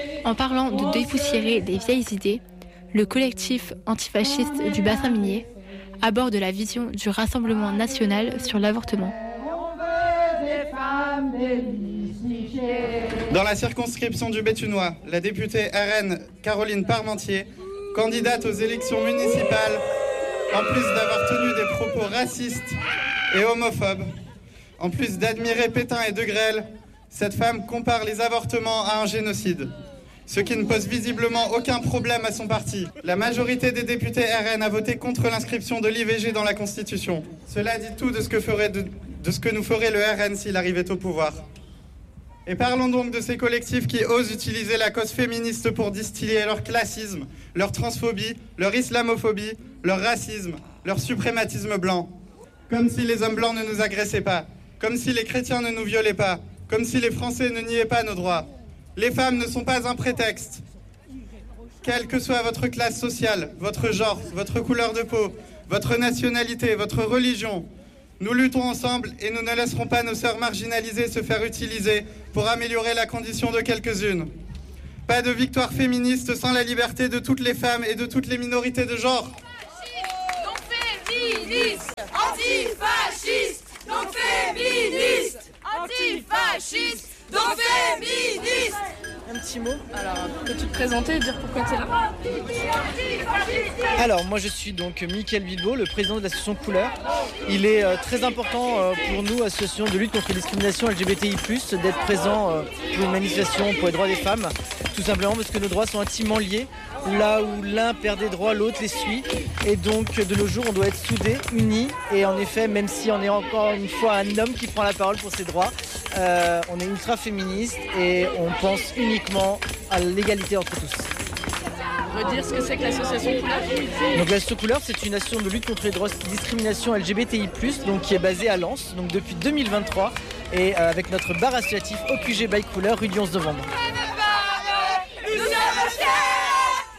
En parlant de dépoussiérer des vieilles idées, le collectif antifasciste du bassin minier aborde la vision du Rassemblement national sur l'avortement. Dans la circonscription du Béthunois, la députée RN Caroline Parmentier, candidate aux élections municipales, en plus d'avoir tenu des propos racistes et homophobes, en plus d'admirer Pétain et De Grelle, cette femme compare les avortements à un génocide. Ce qui ne pose visiblement aucun problème à son parti. La majorité des députés RN a voté contre l'inscription de l'IVG dans la Constitution. Cela dit tout de ce que nous ferait le RN s'il arrivait au pouvoir. Et parlons donc de ces collectifs qui osent utiliser la cause féministe pour distiller leur classisme, leur transphobie, leur islamophobie, leur racisme, leur suprématisme blanc. Comme si les hommes blancs ne nous agressaient pas, comme si les chrétiens ne nous violaient pas, comme si les Français ne niaient pas nos droits. Les femmes ne sont pas un prétexte. Quelle que soit votre classe sociale, votre genre, votre couleur de peau, votre nationalité, votre religion, nous luttons ensemble et nous ne laisserons pas nos sœurs marginalisées se faire utiliser pour améliorer la condition de quelques-unes. Pas de victoire féministe sans la liberté de toutes les femmes et de toutes les minorités de genre. Donc féministe, antifasciste, donc féministe, antifasciste, donc féministe. Un petit mot. Alors, peux-tu te présenter et dire pourquoi tu es là? Alors, moi je suis donc Mickaël Bilbao, le président de l'association Couleur. Il est très important pour nous, association de lutte contre les discriminations LGBTI+, d'être présent pour une manifestation pour les droits des femmes. Tout simplement parce que nos droits sont intimement liés. Là où l'un perd des droits, l'autre les suit. Et donc, de nos jours, on doit être soudés, unis. Et en effet, même si on est encore une fois un homme qui prend la parole pour ses droits, on est ultra féministe et on pense uniquement à l'égalité entre tous. Redire ce que c'est que l'association Couleur. Donc l'association Couleur, c'est une association de lutte contre les droits de discrimination LGBTI+, donc qui est basée à Lens, donc depuis 2023, et avec notre bar associatif OQG by Couleur, rue du 11 novembre. Nous sommes fiers.